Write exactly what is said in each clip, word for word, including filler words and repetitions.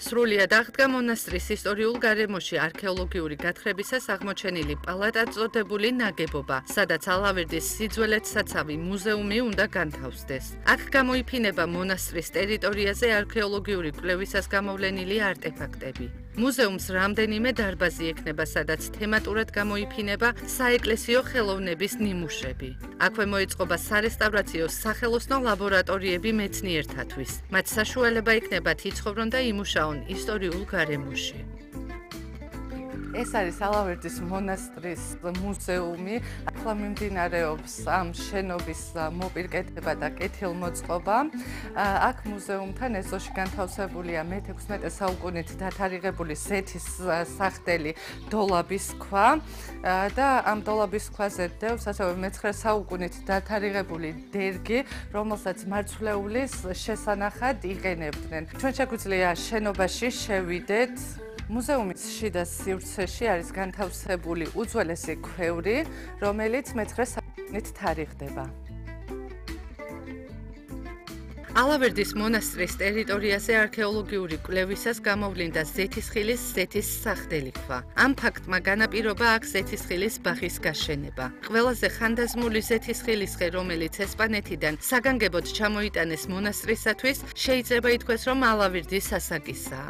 სრულიად აღდგა მონასტრის ისტორიულ გარემოში არქეოლოგიური გათხრებისას აღმოჩენილი პალატად წოდებული ნაგებობა, სადაც ალავერდის სიძველეთ საცავი მუზეუმი უნდა განთავსდეს. აქ გამოიფინება მონასტრის ტერიტორიაზე არქეოლოგიური კვლევისას გამოვლენილი არტეფაქტები. მუზეუმს რამდენიმე დარბაზი ექნება, სადაც თემატურად გამოიფინება საეკლესიო ხელოვნების ნიმუშები. აქვე მოეწყობა სარესტავრაციო სახელოსნო ლაბორატორიები მეცნიერთათვის. მათ საშუალება იქნებათ იცხოვრონ და იმუშაონ ისტორიულ გარემოში. ეს არის ალავერდის მონასტრის მუზეუმი. ახლა მიმდინარეობს ამ შენობის მოპირკეთება და კეთილმოწყობა. აქ მუზეუმთან ეზოში განთავსებულია მეთექვსმეტე საუკუნით დათარიღებული ზეთის სახდელი დოლაბის ქვა და ამ დოლაბის ქვაზე დევს ასევე მეცხრე საუკუნით დათარიღებული დერგი, რომელსაც მარცვლეულის შესანახად იყენებდნენ. ჩვენ შეგვიძლია შენობაში შევიდეთ. მუზეუმის შიდა სივრცეში არის განთავსებული უძველესი ქვევრი, რომელიც მეცხრე საუკუნით თარიღდება. ალავერდის მონასტრის ტერიტორიაზე არქეოლოგიური კვლევისას გამოვლინდა ზეთისხილის ზეთის სახდელი ქვა. ამ ფაქტმა განაპირობა აქ ზეთისხილის ბაღის გაშენება. ყველაზე ხანდაზმული ზეთისხილის ხე, რომელიც ესპანეთიდან საგანგებოდ ჩამოიტანეს მონასტრისათვის, შეიძლება ითქვეს, რომ ალავერდის ასაკისაა.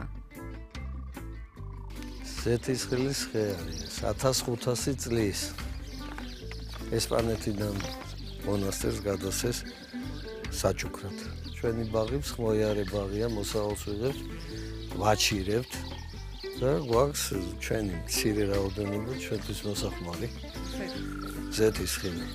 ზეთისხილის ხე არის ათას ხუთასი წლის ესპანეთიდან მონასტერს გადასცეს საჩუქრად. ჩვენი ბაღი მსხმოიარე ბაღია, მოსავალს ვიღებთ, ვაჩირებთ და გვაქვს ჩვენი მცირე რაოდენობა ჩვენთვის მოსახმარი ზეთისხილი.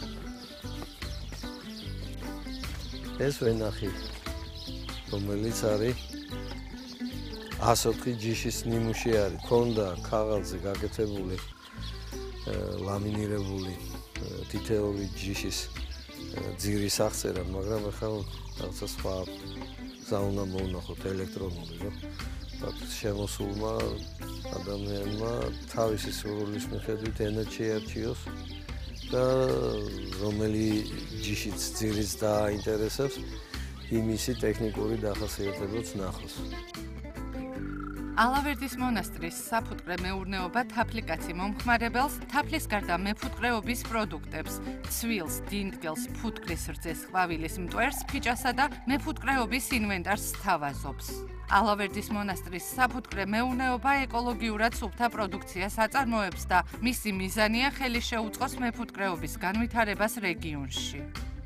ეს ვენახი, რომელიც არის ასოთხი ჯიშის ნიმუში არის, ქონდა ქაღალდზე გაკეთებული ლამინირებული თითოეული ჯიშის ძირის აღწერა, მაგრამ ახლა რაღაცა სხვა გზა უნდა მოვნახოთ ელექტრონული, რომ შემოსულმა ადამიანმა თავისი სურვილის მიხედვით ენა შეარჩიოს და რომელი ჯიშიც ძირიც დააინტერესებს, იმისი ტექნიკური დახასიათებაც ნახოს. ალავერდის მონასტრის საფუტკრე მეურნეობა თაფლიკაცი მომხმარებელს თაფლის გარდა მეფუტკრეობის პროდუქტებს, ცვილს, დინდგელს, ფუტკრის რძეს, ყვავილის მტვერს, ფიჭასა და მეფუტკრეობის ინვენტარს სთავაზობს. ალავერდის მონასტრის საფუტკრე მეურნეობა ეკოლოგიურად სუფთა პროდუქციას აწარმოებს და მისი მიზანია ხელი შეუწყოს მეფუტკრეობის განვითარებას რეგიონში.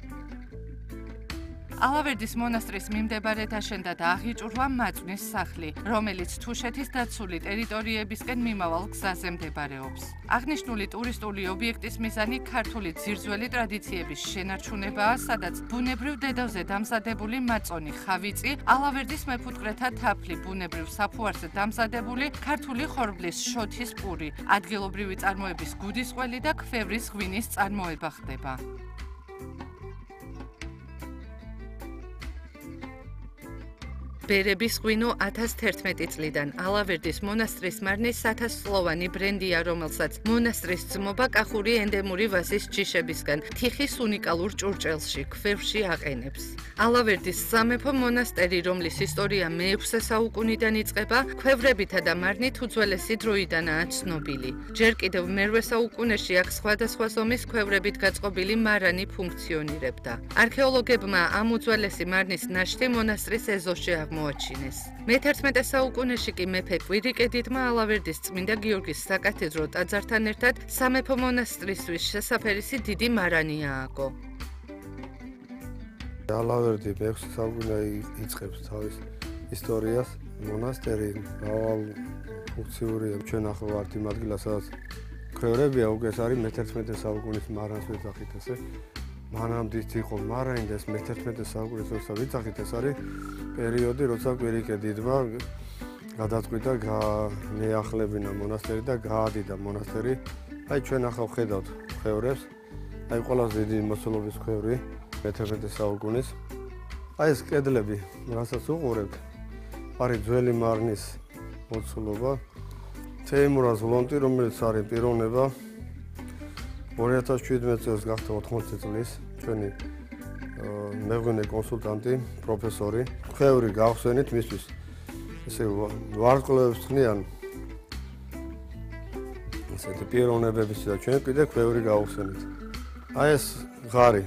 ალავერდის მონასტრის მიმდებარედ აშენდა და აღიჭურვა მაწვნის სახლი, რომელიც თუშეთის დაცული ტერიტორიებისკენ მიმავალ გზაზე მდებარეობს. აღნიშნული ტურისტული ობიექტის მიზანი ქართული ძირძველი ტრადიციების შენარჩუნებაა, სადაც ბუნებრივ დედავზე დამზადებული მაწონი, ხავიწი, ალავერდის მეფუტკრეთა თაფლი, ბუნებრივ საფუარზე დამზადებული ქართული ხორბლის შოთის პური, ადგილობრივი წარმოების გუდისყველი და ქვევრის ღვინის წარმოება ხდება. ბერების ღვინო ათას თერთმეტი წლიდან ალავერდის მონასტრის მარნის ათასწლოვანი ბრენდია, რომელსაც მონასტრის ძმობა კახური ენდემური ვაზის ჯიშებისგან თიხის უნიკალურ ჭურჭელში, ქვევში აყენებს. ალავერდის სამეფო მონასტერი, რომლის ისტორია მეექვსე საუკუნიდან იწყება, ქვევრებითა და მარნით უძველესი დროიდანაა ცნობილი. ჯერ კიდევ მერვე საუკუნეში აქ სხვადასხვა ზომის ქვევრებით გაწყობილი მარანი ფუნქციონირებდა. არქეოლოგებმა ამ უძველესი მარნის ნაშთი მონასტრის ეზოში მოაჩინეს. მეთერთმეტე საუკუნეში კი მეფე კვირიკე დიდმა ალავერდის წმინდა გიორგის საკათედრო ტაძართან ერთად სამეფო მონასტრისთვის შესაფერისი დიდი მარანი ააგო. ალავერდი მეექვსე საუკუნეში იწყებს თავის ისტორიას. მონასტერი მრავალ ფუნქციურია. ჩვენ ახლა ვართ იმ ადგილას, სადაც ქვევრებია, უკვე ეს არის მეთერთმეტე საუკუნის მარანს ვეძახით ესე. მანამდე იყო მარანი და ეს მეთერთმეტე საუკუნის როცა ვიძახით, ეს არის პერიოდი, როცა კვირიკე დიდმა გადაწყვიტა გაეახლებინა მონასტერი და გაადიდა მონასტერი. აი ჩვენ ახლა ვხედავთ ქვევრებს. აი ყველაზე დიდი მოცულობის ქვევრი მეთერთმეტე საუკუნის. აი ეს კედლები, რასაც უყურებთ, არის ძველი მარნის მოცულობა. თეიმურაზ ლონტი, რომელიც არის პიროვნება, ორი ათას შვიდმეტ წელს გახდა ოთხმოცდაათი წლის ჩვენი მეღვინე კონსულტანტი, პროფესორი. ქვევრი გავხსენით მისთვის ესე ვარწყლებს ხნიან. ესეთი პიროვნებების და ჩვენ კიდე ქვევრი გავხსენით. აი ეს ღარი.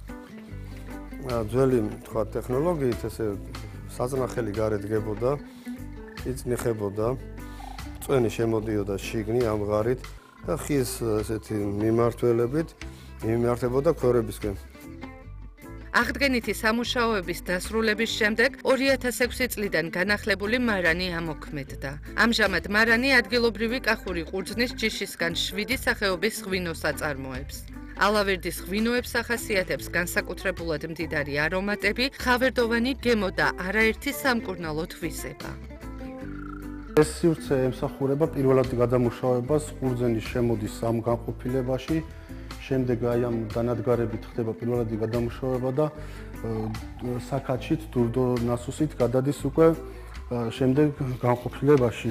ძველი თქვა ტექნოლოგიით ესე საწნახელი გარეთ დგებოდა, იწნიხებოდა, წვენი შემოდიოდა შიგნი ამ ღარით და ხის ესეთი მიმართველებით მიმართებოდა ქვევრებისკენ. აღდგენითი სამუშაოების დასრულების შემდეგ ორი ათას ექვსი წლიდან განახლებული მარანი ამოქმედდა. ამჟამად მარანი ადგილობრივი კახური ყურძნის ჯიშისგან შვიდი სახეობის ღვინოს აწარმოებს. ალავერდის ღვინოებს ახასიათებს განსაკუთრებულად მდიდარი არომატები, ხავერდოვანი გემო და არაერთი სამკურნალო თვისება. ეს სივრცე ემსახურება პირველად გადამუშავებას ყურძნის შემოდის ამ განყოფილებაში, შემდეგ აი ამ განადგარებით ხდება პირველად გადამუშავება და საქაჩით, დურდო ნასოსით გადადის უკვე შემდეგ განყოფილებაში.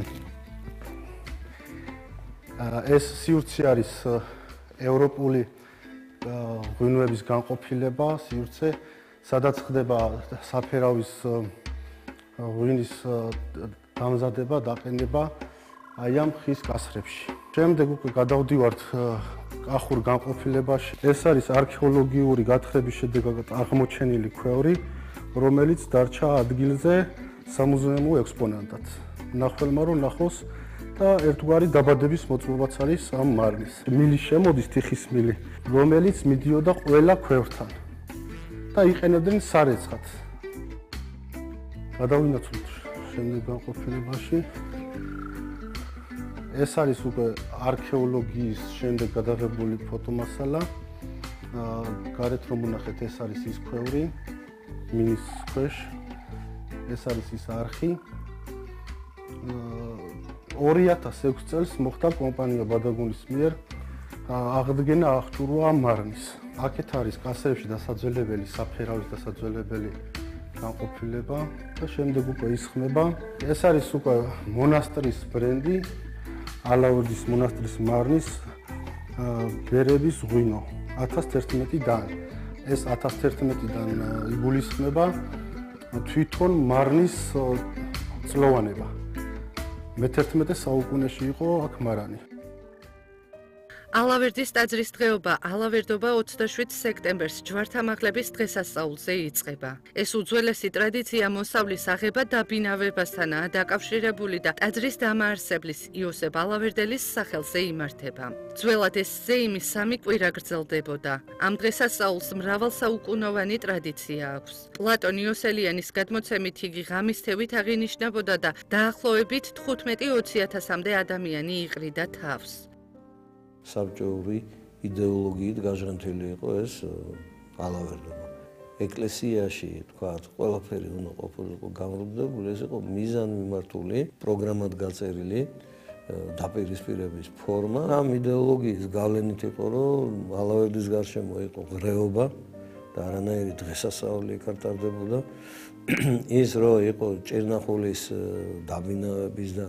ეს სივრცე არის ევროპული ღვინოების განყოფილება, სივრცე, სადაც ხდება საფერავის ღვინის დამზადება, დაყენება აი ამ ხის კასრებში. შემდეგ უკვე გადავდივართ კახურ განყოფილებაში. ეს არის არქეოლოგიური გათხრების შედეგად აღმოჩენილი ქვევრი, რომელიც დარჩა ადგილზე სამუზეუმო ექსპონატად. მნახველმა რომ ნახოს და ერთგვარი დაბადების მოწმობაც არის ამ მარნის. მილი შემოდის, თიხის მილი, რომელიც მიდიოდა ყველა ქვევრთან და იყენებდნენ სარეცხად. გადავინაცვლოთ შემდეგ განყოფილებაში. ეს არის უკვე არქეოლოგიის შემდეგ გადაღებული ფოტომასალა. გარეთ რომ ვნახეთ, ეს არის ის ქვევრი მინის ქვეშ. ეს არის ის არხი. ორი ათას ექვსი წელს მოხდა კომპანია ბადაგუნის მიერ აღდგენა აღჭურვა მარნის. აქეთ არის კასრებში დასაძველებელი, საფერავის დასაძველებელი განყოფილება და შემდეგ უკვე ისხმება. ეს არის უკვე მონასტრის ბრენდი, ალავერდის მონასტრის მარნის ბერების ღვინო ათას თერთმეტიდან. ეს ათას თერთმეტიდან იგულისხმება თვითონ მარნის წლოვანება. მეთერთმეტე საუკუნეში იყო აქ მარანი. ალავერდის ტაძრის დღეობა ალავერდობა ოცდაშვიდ სექტემბერს ჯვართამაღლების დღესასწაულზე იწყება. ეს უძველესი ტრადიცია მოსავლის აღება დაბინავებასთანაა დაკავშირებული და ტაძრის დამაარსებლის იოსებ ალავერდელის სახელზე იმართება. ძველად ეს ზეიმი სამი კვირა გრძელდებოდა. ამ დღესასწაულს მრავალსაუკუნოვანი ტრადიცია აქვს. პლატონ იოსელიანის გადმოცემით იგი ღამის თევით აღინიშნებოდა და დაახლოებით თხუთმეტი ოცი ათასამდე ადამიანი იყრიდა თავს. საბჭოური იდეოლოგიით გაჟღენთილი იყო ეს ალავერდობა. ეკლესიაში, თქვათ, ყველაფერი უნდა ყოფილიყო გამრუდებული, ეს იყო მიზანმიმართული, პროგრამად გაწერილი დაპირისპირების ფორმა. ამ იდეოლოგიის გავლენით იყო, რომ ალავერდის გარშემო იყო ღრეობა და არანაირი დღესასწაული იქ ტარდებოდა. ის რომ იყო ჭირნახულის დაბინავების და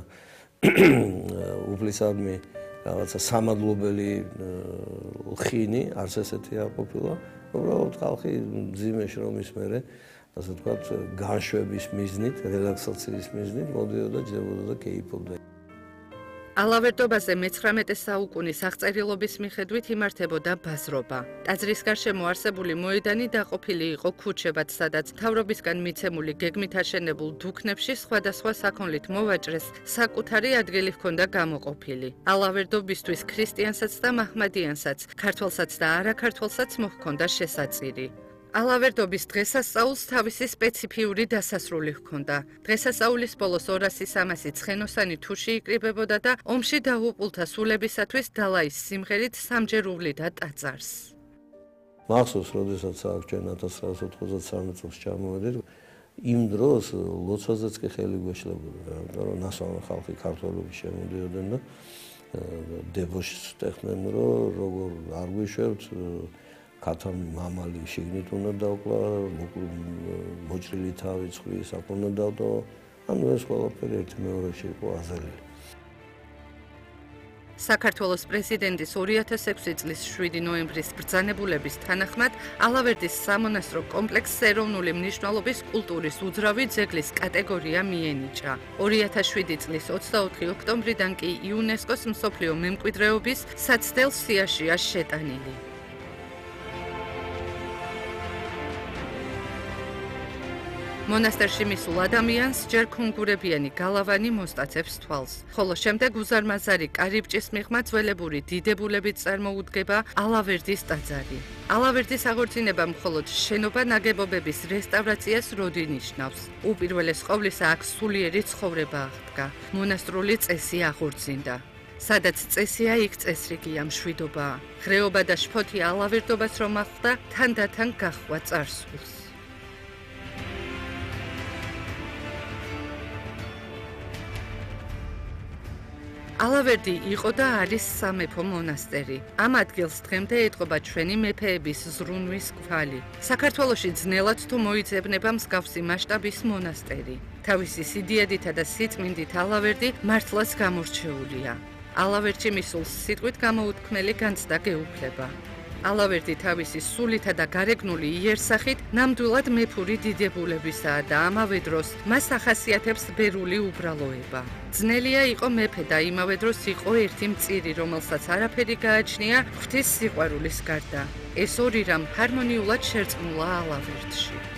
უფლისადმი რაღაცა სამადლობელი ხინი, არც ესეთი არ ყოფილა. უბრალოდ ხალხი მძიმე შრომის მერე, ასე ვთქვათ, განშვების მიზნით, რელაქსაციის მიზნით მოდიოდა, ჯდებოდა და კეიფობდა. ალავერდობაზე მეცხრამეტე საუკუნის აღწერილობის მიხედვით იმართებოდა ბაზრობა. ტაძრის გარშემო არსებული მოედანი დაყოფილი იყო ქუჩებად, სადაც მთავრობისგან მიცემული გეგმით აშენებულ დუქნებში სხვადასხვა საქონლით მოვაჭრეს საკუთარი ადგილი ჰქონდა გამოყოფილი. ალავერდობისთვის ქრისტიანსაც და მაჰმადიანსაც, ქართველსაც და არაქართველსაც მოჰქონდა შესაწირი. ალავერდობის დღესასწაულს თავისი სპეციფიური დასასრული ჰქონდა. დღესასწაულის ბოლოს ორასი სამასი ცხენოსანი თუში იკრიბებოდა და ომში დაღუპულთა სულებისათვის დალაის სიმღერით სამჯერ უვლიდა ტაძარს. მახსოვს, როდესაც აქ ჩვენ ათას ცხრაასი ოთხმოცდასამი წელს ჩამოვედით, იმ დროს ლოცვაზეც კი ხელი გვეშლებოდა, იმიტომ რომ ნასვამი ხალხი ქართველები შემოდიოდნენ და დებოშს ტეხნენ, რომ როგორ არ გვიშვებთ ქათამი მამალი შიგნით უნდა დავკლა, მოჭრილი თავი ცხვრის აქ უნდა დავტო. ანუ ეს ყველაფერი ერთი მეორეში იყო აზრილი. საქართველოს პრეზიდენტის ორი ათას ექვსი წლის შვიდი ნოემბრის ბრძანებულების თანახმად ალავერდის სამონასტრო კომპლექსს ეროვნული მნიშვნელობის კულტურის უძრავი ძეგლის კატეგორია მიენიჭა. ორი ათას შვიდი წლის ოცდაოთხი ოქტომბრიდან კი იუნესკოს მსოფლიო მემკვიდრეობის საცდელ სიაშია შეტანილი. მონასტერში მისულ ადამიანს ჯერ ქონგურებიანი გალავანი მოსტაცებს თვალს, ხოლო შემდეგ უზარმაზარი კარიბჭის მიღმა ძველებური დიდებულებით წარმოუდგება ალავერდის ტაძარი. ალავერდის აღორძინება მხოლოდ შენობა ნაგებობების რესტავრაციას როდი ნიშნავს. უპირველეს ყოვლისა აქ სულიერი ცხოვრება აღდგა. მონასტრული წესი აღორძინდა. სადაც წესია, იქ წესრიგია, მშვიდობაა. ხრეობა და შფოთი ალავერდობას რომ ახლდა, თანდათან გახვა წარსულს. ალავერდი იყო და არის სამეფო მონასტერი. ამ ადგილს დღემდე ეტყობა ჩვენი მეფეების ზრუნვის კვალი. საქართველოში ძნელად თუ მოიძებნება მსგავსი მასშტაბის მონასტერი. თავისი სიდიადითა და სიწმინდით ალავერდი მართლაც გამორჩეულია. ალავერდში მისულს სიტყვით გამოუთქმელი განცდა გეუფლება. ალავერდი თავისი სულითა და გარეგნული იერსახით ნამდვილად მეფური დიდებულებისაა და ამავე დროს მას ახასიათებს ბერული უბრალოება. ძნელია იყო მეფე და იმავე დროს იყო ერთი მწირი, რომელსაც არაფერი გააჩნია ღვთის სიყვარულის გარდა. ეს ორი რამ ჰარმონიულად შერწყმულა ალავერდში.